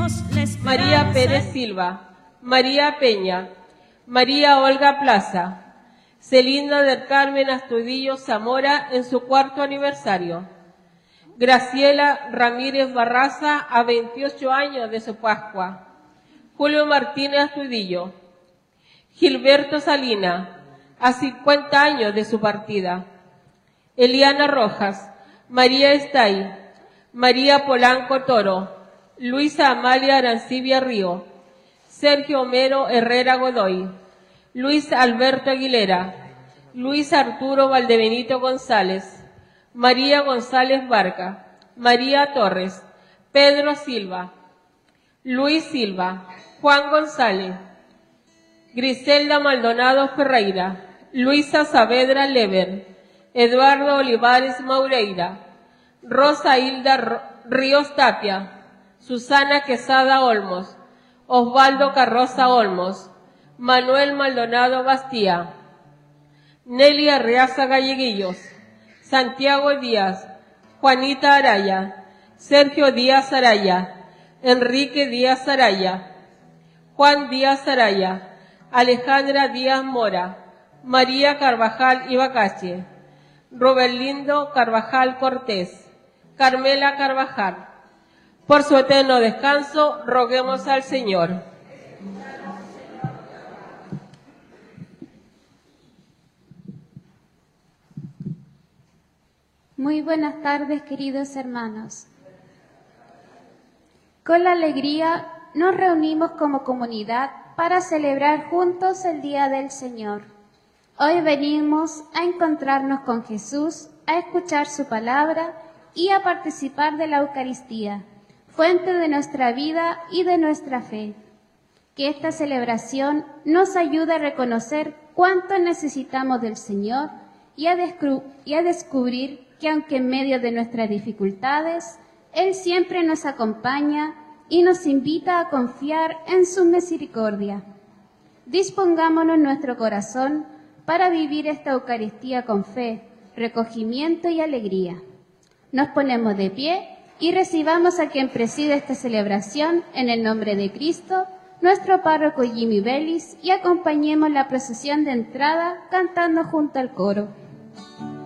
tenemos la esperanza. María Pérez Silva, María Peña, María Olga Plaza, Celinda del Carmen Astudillo Zamora en su 4º aniversario. Graciela Ramírez Barraza a 28 años de su Pascua. Julio Martínez Astudillo. Gilberto Salina a 50 años de su partida. Eliana Rojas, María Estay, María Polanco Toro, Luisa Amalia Arancibia Río, Sergio Homero Herrera Godoy, Luis Alberto Aguilera, Luis Arturo Valdebenito González, María González Barca, María Torres, Pedro Silva, Luis Silva, Juan González, Griselda Maldonado Ferreira, Luisa Saavedra Lever, Eduardo Olivares Maureira, Rosa Hilda Ríos Tapia, Susana Quesada Olmos, Osvaldo Carroza Olmos, Manuel Maldonado Bastía, Nelly Arreaza Galleguillos, Santiago Díaz, Juanita Araya, Sergio Díaz Araya, Enrique Díaz Araya, Juan Díaz Araya, Alejandra Díaz Mora, María Carvajal Ibacache, Roberlindo Carvajal Cortés, Carmela Carvajal. Por su eterno descanso, roguemos al Señor. Muy buenas tardes, queridos hermanos. Con la alegría nos reunimos como comunidad para celebrar juntos el Día del Señor. Hoy venimos a encontrarnos con Jesús, a escuchar su palabra y a participar de la Eucaristía, fuente de nuestra vida y de nuestra fe. Que esta celebración nos ayude a reconocer cuánto necesitamos del Señor y a descubrir que aunque en medio de nuestras dificultades, Él siempre nos acompaña y nos invita a confiar en su misericordia. Dispongámonos nuestro corazón para vivir esta Eucaristía con fe, recogimiento y alegría. Nos ponemos de pie y recibamos a quien preside esta celebración en el nombre de Cristo, nuestro párroco Jimmy Bellis, y acompañemos la procesión de entrada cantando junto al coro.